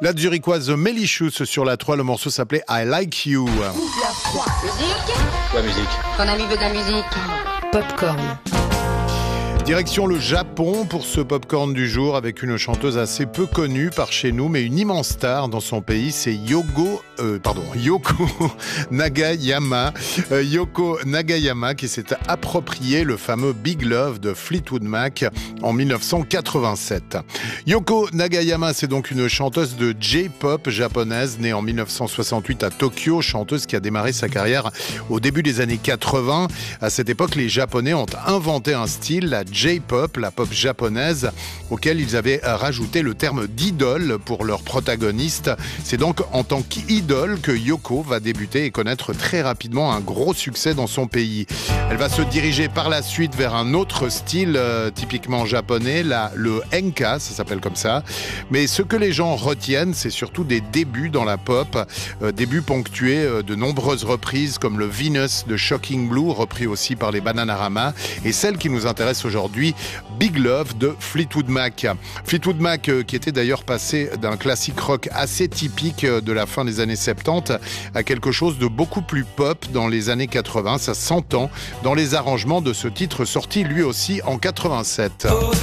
La Zurichoise Melichus sur la 3, le morceau s'appelait I Like You. Musique. Quoi, musique? Ton ami veut de la musique. Popcorn. Direction le Japon pour ce popcorn du jour avec une chanteuse assez peu connue par chez nous, mais une immense star dans son pays, c'est Yoko Nagayama. Yoko Nagayama qui s'est approprié le fameux Big Love de Fleetwood Mac en 1987. Yoko Nagayama, c'est donc une chanteuse de J-pop japonaise née en 1968 à Tokyo, chanteuse qui a démarré sa carrière au début des années 80. À cette époque, les Japonais ont inventé un style, la J-pop, la pop japonaise, auquel ils avaient rajouté le terme d'idole pour leur protagoniste. C'est donc en tant qu'idole que Yoko va débuter et connaître très rapidement un gros succès dans son pays. Elle va se diriger par la suite vers un autre style typiquement japonais, le enka, ça s'appelle comme ça. Mais ce que les gens retiennent, c'est surtout des débuts dans la pop, débuts ponctués de nombreuses reprises comme le Venus de Shocking Blue, repris aussi par les Bananarama, et celle qui nous intéresse aujourd'hui, Big Love de Fleetwood Mac. Fleetwood Mac qui était d'ailleurs passé d'un classique rock assez typique de la fin des années 70 à quelque chose de beaucoup plus pop dans les années 80. Ça s'entend dans les arrangements de ce titre sorti lui aussi en 87.